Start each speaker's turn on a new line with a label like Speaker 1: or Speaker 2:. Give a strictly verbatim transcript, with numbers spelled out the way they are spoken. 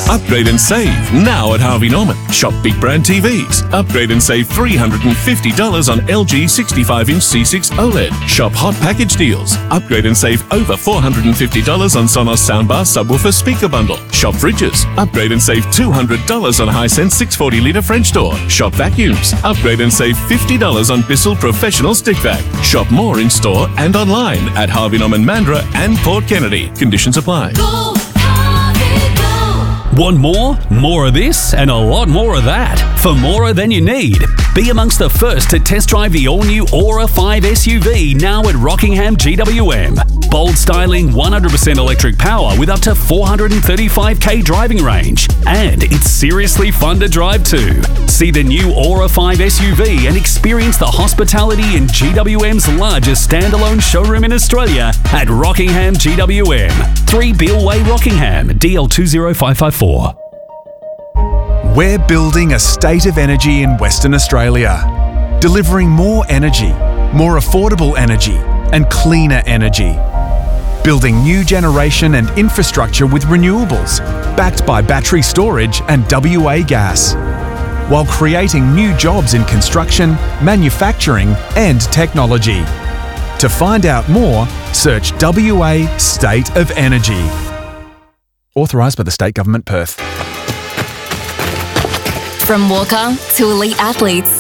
Speaker 1: Upgrade and save now at Harvey Norman. Shop big brand T Vs. Upgrade and save three hundred fifty dollars on L G sixty-five inch C six OLED. Shop hot package deals. Upgrade and save over four hundred fifty dollars on Sonos soundbar subwoofer speaker bundle. Shop fridges. Upgrade and save two hundred dollars on Hisense six hundred forty litre French door. Shop vacuums. Upgrade and save fifty dollars on Bissell Professional Stick Vac. Shop more in store and online at Harvey Norman Mandurah and Port Kennedy. Conditions apply.
Speaker 2: Go, Harvey, go.
Speaker 3: Want more? More of this and a lot more of that. For more than you need, be amongst the first to test drive the all-new Aura five S U V now at Rockingham G W M. Bold styling, one hundred percent electric power with up to four hundred thirty-five k driving range. And it's seriously fun to drive too. See the new Aura five S U V and experience the hospitality in G W M's largest standalone showroom in Australia at Rockingham G W M. three Beale Way, Rockingham, D L two zero five five four.
Speaker 4: We're building a state of energy in Western Australia, delivering more energy, more affordable energy, and cleaner energy. Building new generation and infrastructure with renewables, backed by battery storage and W A gas, while creating new jobs in construction, manufacturing, and technology. To find out more, search W A State of Energy. Authorised by the State Government, Perth.
Speaker 5: From Walker to elite athletes,